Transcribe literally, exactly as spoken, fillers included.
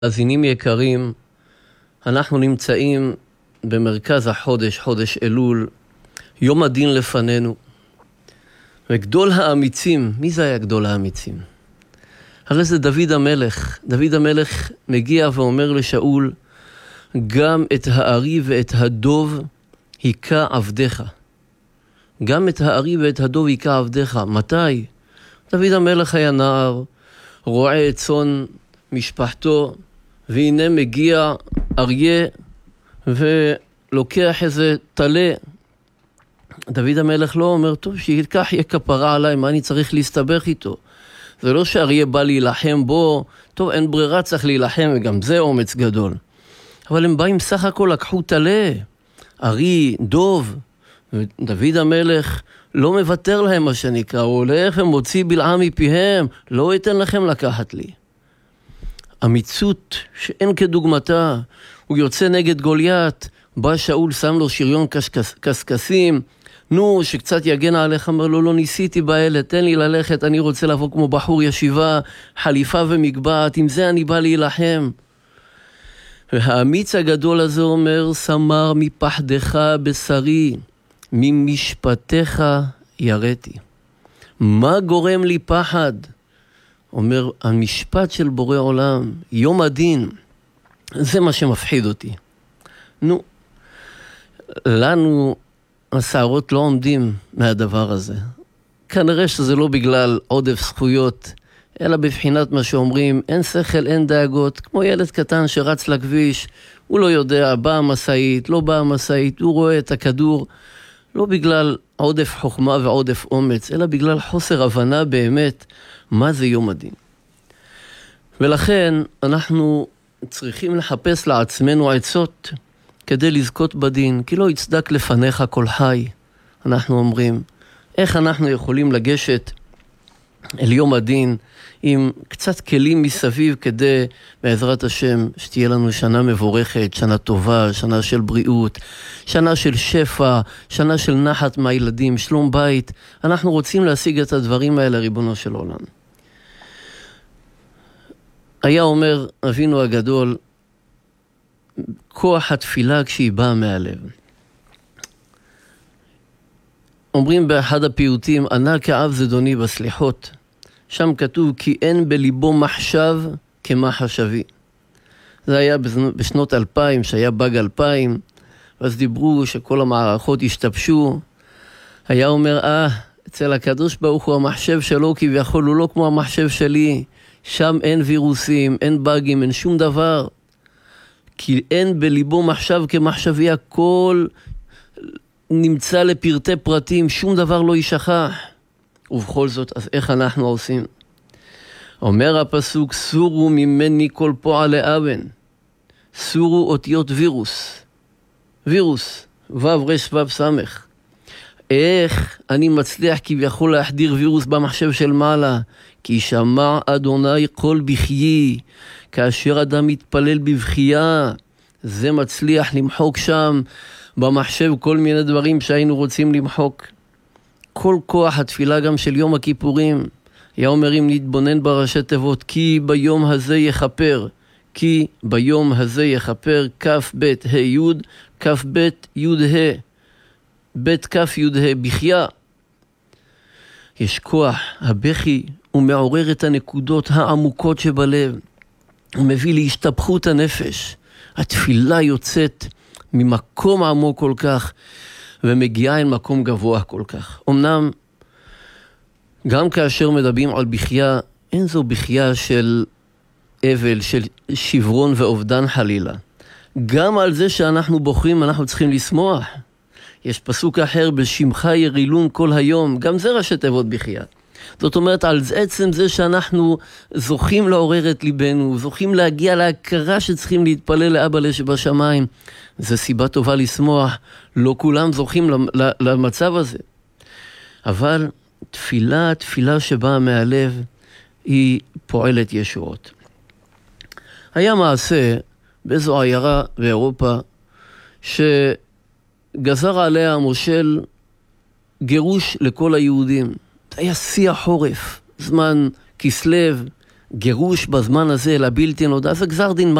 מאזינים יקרים, אנחנו נמצאים במרכז החודש, חודש אלול, יום הדין לפנינו. וגדול האמיצים, מי זה היה גדול האמיצים? הרי זה דוד המלך. דוד המלך מגיע ואומר לשאול, גם את הארי ואת הדוב היכה עבדך. גם את הארי ואת הדוב היכה עבדך. מתי? דוד המלך היה נער, רועה את צאן משפחתו, והנה מגיע אריה ולוקח איזה תלה. דוד המלך לא אומר, טוב, שיקח יהיה כפרה עליי, מה אני צריך להסתבך איתו? זה לא שאריה בא להילחם בו, טוב, אין ברירה, צריך להילחם, וגם זה אומץ גדול. אבל הם באים סך הכל, לקחו תלה, ארי, דוב, ודוד המלך לא מוותר להם מה שנקרא, הוא הולך ומוציא בלעה מפיהם, לא ייתן לכם לקחת לי. אמיצות שאין כדוגמתה, הוא יוצא נגד גוליית, בא שאול, שם לו שריון קסקסים, נו, שקצת יגן עליך, אמר לו, לא ניסיתי באלה, תן לי ללכת, אני רוצה לבוא כמו בחור ישיבה, חליפה ומגבעת, עם זה אני בא להילחם. והאמיץ הגדול הזה אומר, סמר מפחדך בשרי, ממשפטך יראתי. מה גורם לי פחד? אומר, המשפט של בורא עולם, יום הדין, זה מה שמפחיד אותי. נו, לנו השערות לא עומדים מהדבר הזה. כנראה שזה לא בגלל עודף זכויות, אלא בבחינת מה שאומרים, אין שכל, אין דאגות, כמו ילד קטן שרץ לכביש, הוא לא יודע, באה מסעית, לא באה מסעית, הוא רואה את הכדור, לא בגלל עודף חוכמה ועודף אומץ, אלא בגלל חוסר הבנה באמת מה זה יום הדין. ולכן אנחנו צריכים לחפש לעצמנו עצות כדי לזכות בדין, כי לא יצדק לפניך כל חי. אנחנו אומרים, איך אנחנו יכולים לגשת אל יום הדין עם קצת כלים מסביב כדי, בעזרת השם, שתהיה לנו שנה מבורכת, שנה טובה, שנה של בריאות, שנה של שפע, שנה של נחת מהילדים, שלום בית. אנחנו רוצים להשיג את הדברים האלה, ריבונו של עולם. היה אומר אבינו הגדול, כוח התפילה כשהיא באה מהלב. אומרים באחד הפיוטים, ענה כאב זדוני בסליחות. שם כתוב, כי אין בליבו מחשב כמה חשבי. זה היה בשנות אלפיים, שהיה בג אלפיים, ואז דיברו שכל המערכות השתבשו. היה אומר, אה, אצל הקדוש ברוך הוא המחשב שלו, כביכול הוא לא כמו המחשב שלי. שם אין וירוסים, אין בגים, אין שום דבר. כי אין בליבו מחשב כמחשבי, הכל נמצא לפרטי פרטים, שום דבר לא יישכח. ובכל זאת, אז איך אנחנו עושים? אומר הפסוק, סורו ממני כל פועלי אבן. סורו אותיות וירוס. וירוס, וו רש וו סמך. איך אני מצליח כביכול להחדיר וירוס במחשב של מעלה? כי שמע אדוני קול בכיי, כאשר אדם מתפלל בבכייה, זה מצליח למחוק שם במחשב כל מיני דברים שהיינו רוצים למחוק. כל כוח התפילה גם של יום הכיפורים, היה אומר אם נתבונן בראשי תיבות, כי ביום הזה יחפר, כי ביום הזה יחפר, כף בית ה' י', כף בית י' ה', בית כף י' ה', בכייה. יש כוח, הבכי הוא מעורר את הנקודות העמוקות שבלב, הוא מביא להשתפכות הנפש. התפילה יוצאת ממקום עמוק כל כך, ומגיעה אל מקום גבוה כל כך. אמנם, גם כאשר מדברים על בכייה, אין זו בכייה של אבל, של שברון ואובדן חלילה. גם על זה שאנחנו בוחרים, אנחנו צריכים לשמוח. יש פסוק אחר, בשמך ירילון כל היום, גם זה ראשי תיבות בכייה. זאת אומרת, על עצם זה שאנחנו זוכים לעורר את ליבנו, זוכים להגיע להכרה שצריכים להתפלל לאבא שבשמיים, זה סיבה טובה לשמוח. לא כולם זוכים למצב הזה. אבל תפילה, תפילה שבאה מהלב, היא פועלת ישועות. היה מעשה באיזו עיירה באירופה, שגזר עליה המושל גירוש לכל היהודים. זה היה שיא החורף, זמן כסלו, גירוש בזמן הזה לבלתי נודע, זה גזר דין